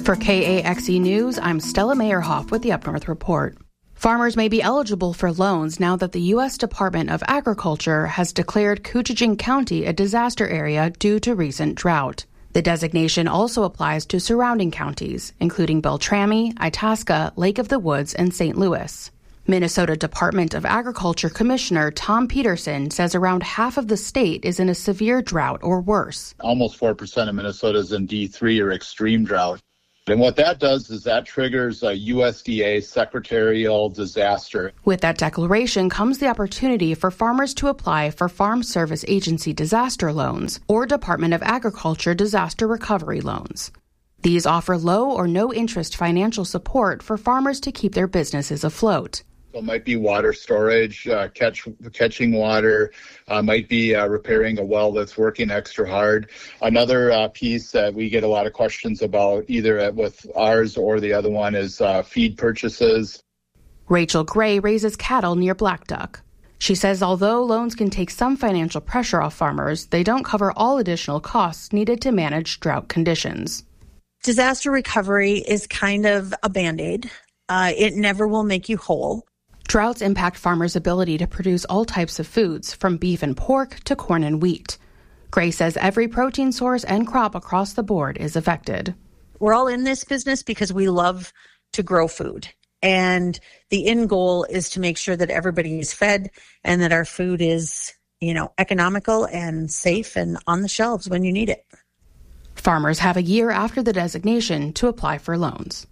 For KAXE News, I'm Stella Meyerhoff with the Up North Report. Farmers may be eligible for loans now that the U.S. Department of Agriculture has declared Coochin County a disaster area due to recent drought. The designation also applies to surrounding counties, including Beltrami, Itasca, Lake of the Woods, and St. Louis. Minnesota Department of Agriculture Commissioner Tom Peterson says around half of the state is in a severe drought or worse. Almost 4% of Minnesota is in D3 or extreme drought. And what that does is that triggers a USDA secretarial disaster. With that declaration comes the opportunity for farmers to apply for Farm Service Agency disaster loans or Department of Agriculture disaster recovery loans. These offer low or no interest financial support for farmers to keep their businesses afloat. So it might be water storage, catching water, might be repairing a well that's working extra hard. Another piece that we get a lot of questions about, either with ours or the other one, is feed purchases. Rachel Gray raises cattle near Black Duck. She says although loans can take some financial pressure off farmers, they don't cover all additional costs needed to manage drought conditions. Disaster recovery is kind of a Band-Aid. It never will make you whole. Droughts impact farmers' ability to produce all types of foods, from beef and pork to corn and wheat. Gray says every protein source and crop across the board is affected. We're all in this business because we love to grow food. And the end goal is to make sure that everybody is fed and that our food is, economical and safe and on the shelves when you need it. Farmers have a year after the designation to apply for loans.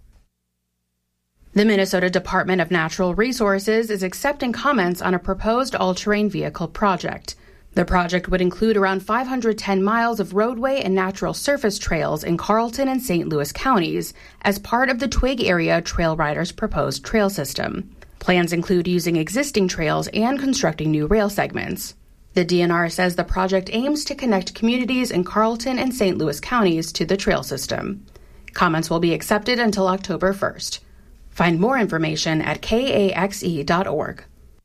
The Minnesota Department of Natural Resources is accepting comments on a proposed all-terrain vehicle project. The project would include around 510 miles of roadway and natural surface trails in Carlton and St. Louis counties as part of the Twig Area Trail Riders' proposed trail system. Plans include using existing trails and constructing new rail segments. The DNR says the project aims to connect communities in Carlton and St. Louis counties to the trail system. Comments will be accepted until October 1st. Find more information at kaxe.org.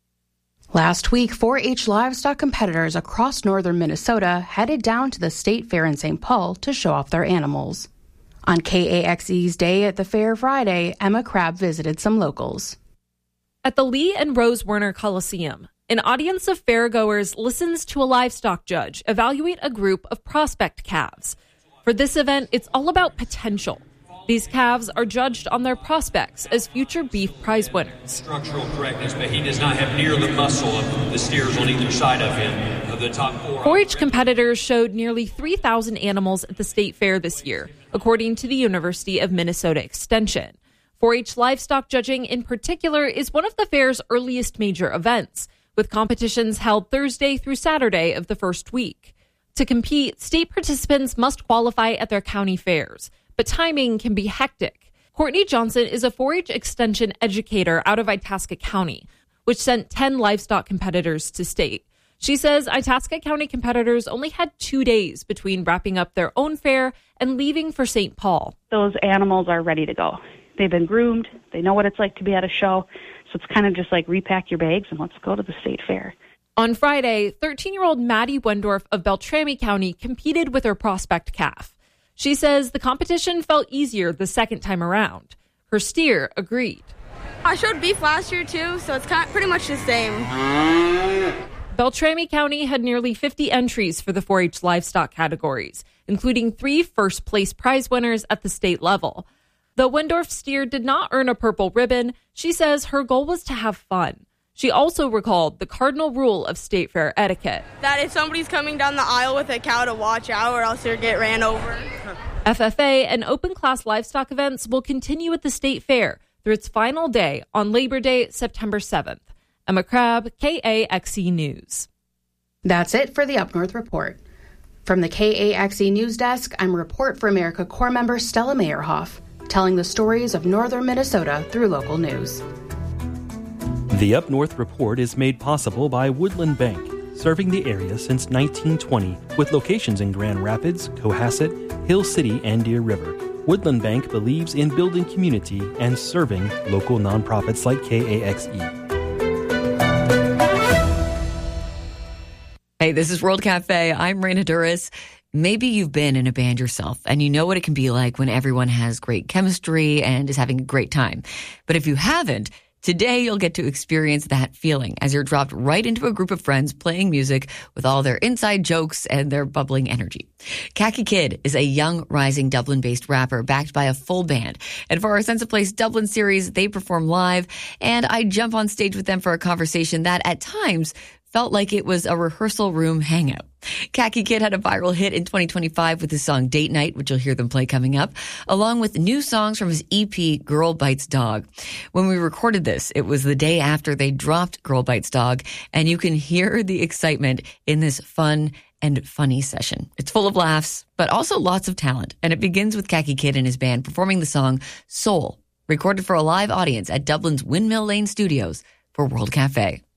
Last week, 4-H livestock competitors across northern Minnesota headed down to the State Fair in St. Paul to show off their animals. On KAXE's Day at the Fair Friday, Emma Crabb visited some locals. At the Lee and Rose Werner Coliseum, an audience of fairgoers listens to a livestock judge evaluate a group of prospect calves. For this event, it's all about potential. These calves are judged on their prospects as future beef prize winners. Structural correctness, but he does not have near the muscle of the steers on either side of him, of the top four. 4-H competitors showed nearly 3,000 animals at the state fair this year, according to the University of Minnesota Extension. 4-H livestock judging in particular is one of the fair's earliest major events, with competitions held Thursday through Saturday of the first week. To compete, state participants must qualify at their county fairs, but timing can be hectic. Courtney Johnson is a 4-H extension educator out of Itasca County, which sent 10 livestock competitors to state. She says Itasca County competitors only had 2 days between wrapping up their own fair and leaving for St. Paul. Those animals are ready to go. They've been groomed. They know what it's like to be at a show. So it's kind of just like repack your bags and let's go to the state fair. On Friday, 13-year-old Maddie Wendorf of Beltrami County competed with her prospect calf. She says the competition felt easier the second time around. Her steer agreed. I showed beef last year, too, so it's pretty much the same. Beltrami County had nearly 50 entries for the 4-H livestock categories, including 3 first-place prize winners at the state level. Though Wendorf's steer did not earn a purple ribbon, she says her goal was to have fun. She also recalled the cardinal rule of state fair etiquette. That if somebody's coming down the aisle with a cow, to watch out or else you'll get ran over. FFA and open-class livestock events will continue at the state fair through its final day on Labor Day, September 7th. Emma Crabb, KAXE News. That's it for the Up North Report. From the KAXE News Desk, I'm Report for America Corps member Stella Meyerhoff, telling the stories of northern Minnesota through local news. The Up North Report is made possible by Woodland Bank, serving the area since 1920 with locations in Grand Rapids, Cohasset, Hill City, and Deer River. Woodland Bank believes in building community and serving local nonprofits like KAXE. Hey, this is World Cafe. I'm Raina Duras. Maybe you've been in a band yourself and you know what it can be like when everyone has great chemistry and is having a great time. But if you haven't, today you'll get to experience that feeling as you're dropped right into a group of friends playing music with all their inside jokes and their bubbling energy. Khaki Kid is a young, rising Dublin-based rapper backed by a full band. And for our Sense of Place Dublin series, they perform live, and I jump on stage with them for a conversation that at times felt like it was a rehearsal room hangout. Khaki Kid had a viral hit in 2025 with his song Date Night, which you'll hear them play coming up, along with new songs from his EP, Girl Bites Dog. When we recorded this, it was the day after they dropped Girl Bites Dog, and you can hear the excitement in this fun and funny session. It's full of laughs, but also lots of talent, and it begins with Khaki Kid and his band performing the song Soul, recorded for a live audience at Dublin's Windmill Lane Studios for World Cafe.